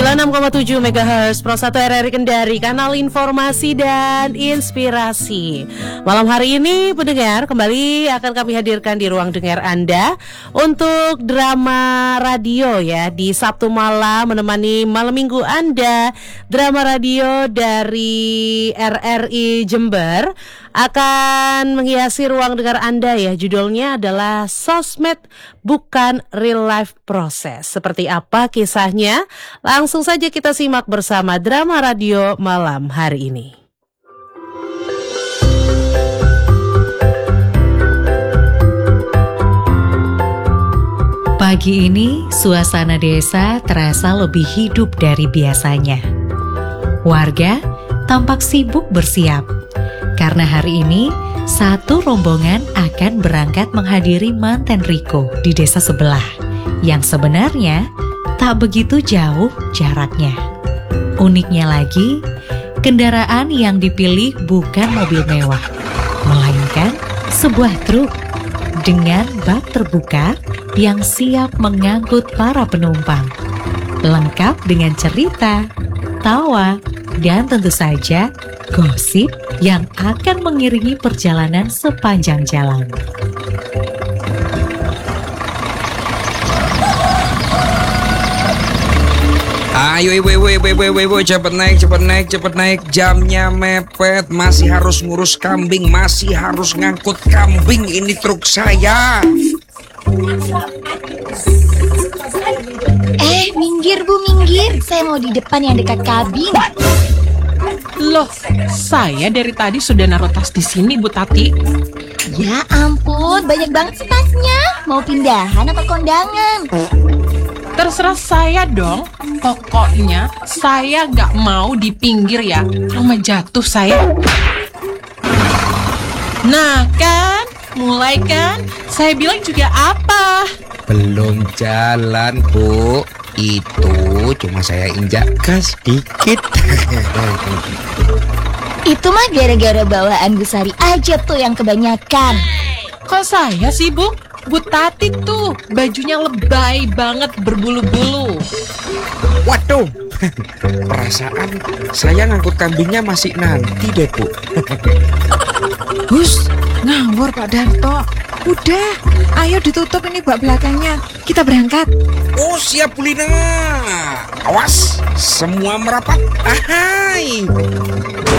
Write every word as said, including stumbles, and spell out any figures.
sembilan puluh enam koma tujuh megahertz Pro satu R R I Kendari, kanal informasi dan inspirasi. Malam hari ini pendengar kembali akan kami hadirkan di ruang dengar Anda untuk drama radio ya, di Sabtu malam menemani malam minggu Anda. Drama radio dari R R I Jember akan menghiasi ruang dengar Anda ya. Judulnya adalah Sosmed Bukan Real Life Proses. Seperti apa kisahnya? Langsung saja kita simak bersama drama radio malam hari ini. Pagi ini suasana desa terasa lebih hidup dari biasanya. Warga tampak sibuk bersiap karena hari ini satu rombongan akan berangkat menghadiri manten Riko di desa sebelah yang sebenarnya tak begitu jauh jaraknya. Uniknya lagi, kendaraan yang dipilih bukan mobil mewah, melainkan sebuah truk dengan bak terbuka yang siap mengangkut para penumpang, lengkap dengan cerita, tawa, dan tentu saja gosip yang akan mengiringi perjalanan sepanjang jalan. Ayo ibu ibu ibu ibu ibu, ibu cepet naik cepet naik cepet naik, jamnya mepet, masih harus ngurus kambing, masih harus ngangkut kambing, ini truk saya. Eh, minggir Bu, minggir. Saya mau di depan yang dekat kabin. Loh, saya dari tadi sudah naruh tas di sini, Bu Tati. Ya ampun, banyak banget sih tasnya. Mau pindahan apa kondangan? Terserah saya dong. Pokoknya saya gak mau di pinggir ya. Cuma jatuh saya. Nah kan, mulai kan? Saya bilang juga apa? Belum jalan Bu, itu cuma saya injak gas dikit. Itu mah gara-gara bawaan Bu Sari aja tuh yang kebanyakan. Kok saya sih Bu? Bu Tati tuh bajunya lebay banget berbulu-bulu. Waduh, perasaan saya ngangkut kambingnya masih nanti deh Bu. Hus, ngawur Pak Darto. Udah, ayo ditutup ini bak belakangnya. Kita berangkat. Oh siap Bu Lina. Awas, semua merapat. Ahai.